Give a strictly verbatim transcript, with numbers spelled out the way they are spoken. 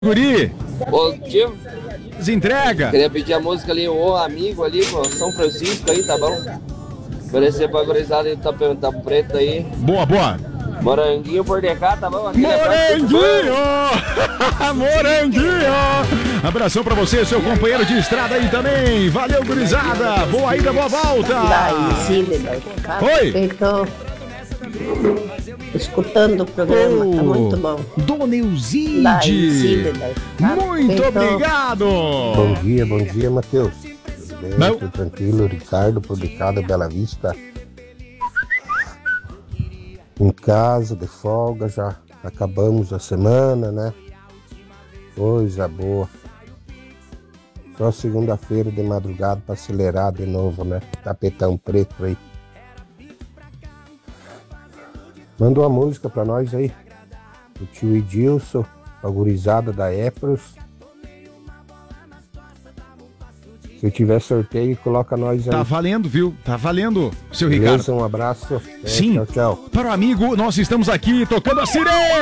Guri, Positivo. desentrega. Queria pedir a música ali, o amigo ali, pô, São Francisco aí, tá bom? Oferecer pra gurizada aí, tá, tá preto aí. Boa, boa. Moranguinho por D K, tá bom? Aquele Moranguinho! Moranguinho! Abração pra você, seu companheiro de estrada aí também. Valeu, gurizada. Boa ida, boa volta. Daí, sim, tá Oi. feito. Escutando o programa, Oh, tá muito bom. Dona Daí, Euside. sim, daí, tá Muito feito. obrigado. Bom dia, bom dia, Matheus. Tudo bem? Não. Tudo tranquilo? Ricardo, publicado Bela Vista. Em casa, de folga, já acabamos a semana, né? Coisa boa. Só segunda-feira de madrugada para acelerar de novo, né? Tapetão preto aí. Manda uma música pra nós aí. O tio Edilson, a gurizada da Epros. Se tiver sorteio, coloca nós aí. Tá valendo, viu? Tá valendo, seu Ricardo. Beleza? Um abraço. É, Sim. Tchau, tchau. Para o amigo, nós estamos aqui tocando a sirene.